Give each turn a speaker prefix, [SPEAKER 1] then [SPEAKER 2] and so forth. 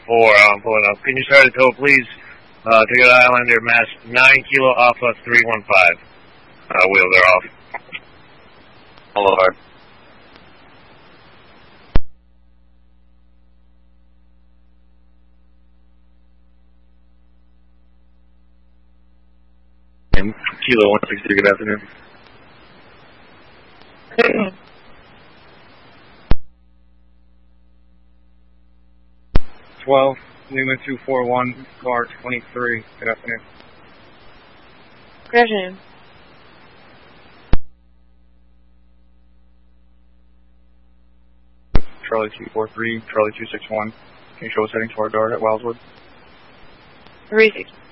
[SPEAKER 1] pulling up. Can you start a tow, please? Toyota Highlander, mass 9 Kilo Alpha 315. Wheels are off.
[SPEAKER 2] Hello, hard.
[SPEAKER 1] Kilo 163, good afternoon.
[SPEAKER 3] 12, Lima 241, car 23. Good afternoon.
[SPEAKER 4] Good afternoon.
[SPEAKER 3] Charlie 243, Charlie 261. Can you show us heading toward Dart at Wildwood?
[SPEAKER 4] 36.